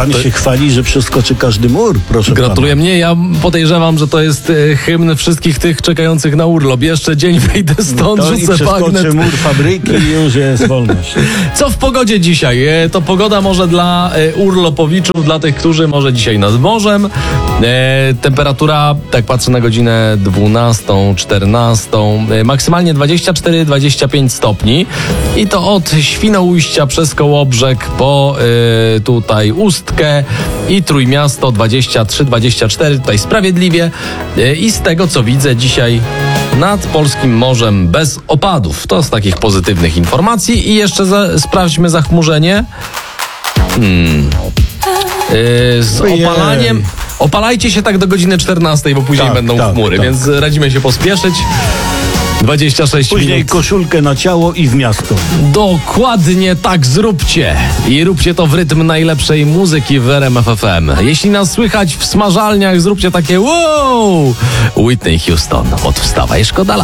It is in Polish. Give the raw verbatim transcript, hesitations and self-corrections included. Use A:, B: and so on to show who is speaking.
A: Pan
B: to...
A: się chwali, że przeskoczy każdy mur, proszę
B: Gratuluję
A: pana.
B: mnie. Ja podejrzewam, że to jest e, hymn wszystkich tych czekających na urlop. Jeszcze dzień wyjdę stąd,
A: To i
B: rzucę
A: przeskoczy
B: bagnet.
A: mur fabryki i już jest wolność.
B: Co w pogodzie dzisiaj? E, To pogoda może dla e, urlopowiczów, dla tych, którzy może dzisiaj nad morzem. E, temperatura, tak patrzę na godzinę dwunastą, czternastą, e, maksymalnie dwadzieścia cztery dwadzieścia pięć stopni. I to od Świnoujścia przez Kołobrzeg po e, tutaj Ustkę i Trójmiasto dwadzieścia trzy dwadzieścia cztery, tutaj sprawiedliwie. E, I z tego, co widzę dzisiaj nad polskim morzem bez opadów. To z takich pozytywnych informacji. I jeszcze za, sprawdźmy zachmurzenie. Hmm. Yy, z
A: Ojej.
B: opalaniem. Opalajcie się tak do godziny czternastej, bo później
A: Tak,
B: będą
A: tak,
B: chmury,
A: tak.
B: więc radzimy się pospieszyć. dwadzieścia sześć
A: Później
B: minut.
A: koszulkę na ciało i w miasto.
B: Dokładnie tak zróbcie. I róbcie to w rytm najlepszej muzyki w R M F F M. Jeśli nas słychać w smażalniach, zróbcie takie wow! Whitney Houston od Wstawaj, szkoda lat.